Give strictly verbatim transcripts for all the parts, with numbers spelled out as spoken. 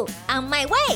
On my way。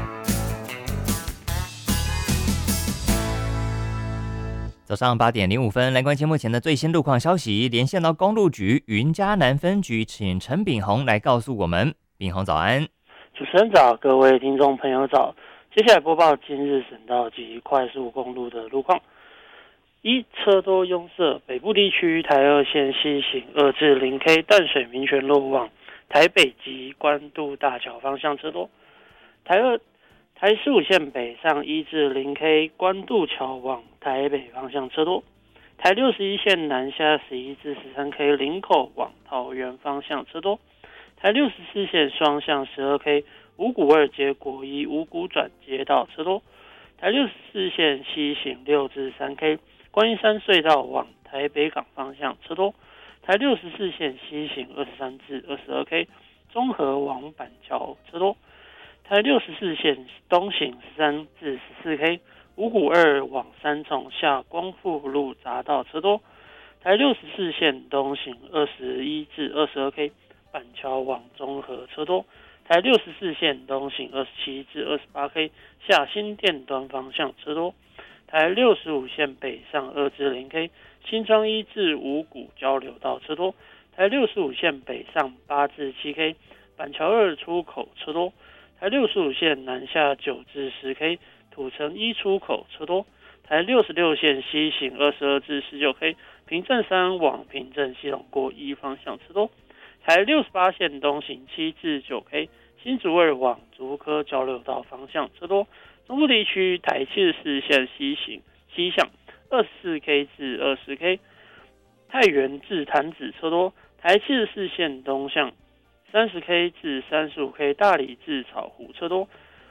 早上八点零五分，来关心目前的最新路况消息。连线到公路局云嘉南分局，请陈炳宏来告诉我们。炳宏早安。 主持人早，各位听众朋友早。接下来播报今日省道及快速公路的路况。一、车多拥塞，北部地区台二线西行二至零 K 淡水民权路往台北及关渡大桥方向车多。台二台十五线北上一至零 K 关渡桥往台北方向车多。台六十一线南下十一至十三 K 林口往桃园方向车多。台六十四线双向十二 K 五股二接国一五股转接道车多。台六十四线西行六至三 K 观音山隧道往台北港方向车多。台六十四线西行二十三至二十二 K 中和往板桥车多。台六十四线东行十三至十四 K 五股二往三重下光复路匝道车多。台六十四线东行二十一至二十二 K 板桥往中和车多。台六十四线东行二十七至二十八 K 下新店端方向车多。台六十五线北上二至零 K 新庄一至五股交流道车多。台六十五线北上八至七 K 板桥二出口车多。台六十五线南下九至十 K 土城一出口车多。台六十六线西行二十二至十九 K 平镇山往平镇系统过一方向车多。台六十八线东行七至九 K 新竹二往竹科交流道方向车多。中部地区台七十四线西行西向二十四 K 至二十 K 太原至潭子车多。台七十四线东向三十 K 至三十五 K 大理至草湖车多。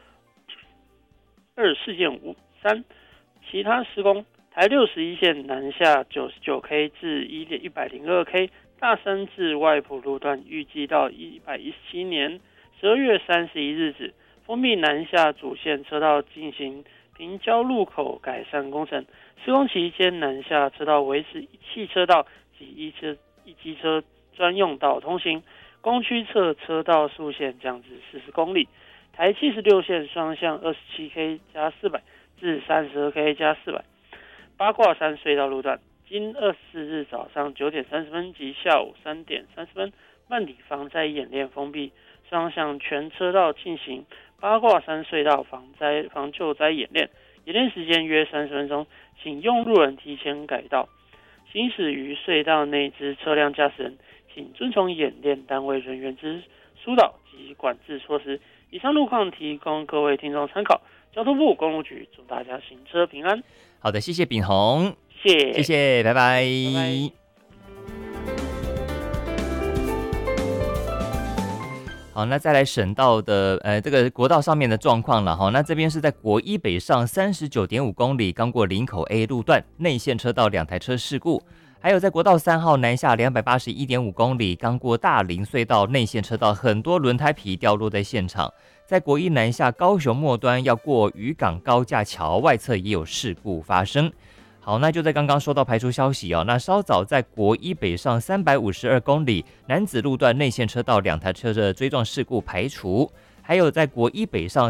二十四线五三其他施工。台六十一线南下九十九 K 至一百零二 K 大山至外埔路段预计到一百一十七年十二月三十一日止封闭南下主线车道进行平交路口改善工程，施工期间南下车道维持汽车道及一车一机车专用道通行，工区侧车道速限降至四十公里。台七十六线双向二十七 K 加四百至三十二 K 加四百八卦山隧道路段今二十四日早上九点三十分及下午三点三十分办理防灾演练封闭，双向全车道进行八卦山隧道防灾防救灾演练，演练时间约三十分钟，请用路人提前改道。行驶于隧道内之车辆驾驶人，请遵从演练单位人员之疏导及管制措施。以上路况提供各位听众参考。交通部公路局祝大家行车平安。 好的，谢谢炳宏， 谢谢， 谢谢，拜拜。 拜拜。 好，那再来省道的呃这个国道上面的状况了哈。那这边是在国一北上三十九点五公里，刚过林口 A 路段，内线车道两台车事故。还有在国道三号南下两百八十一点五公里，刚过大林隧道，内线车道很多轮胎皮掉落在现场。在国一南下高雄末端要过渔港高架桥外侧也有事故发生。好，那就在刚刚收到排除消息哦。那稍早在国一北上三百五十二公里南子路段内线车道两台车的追撞事故排除，还有在国一北上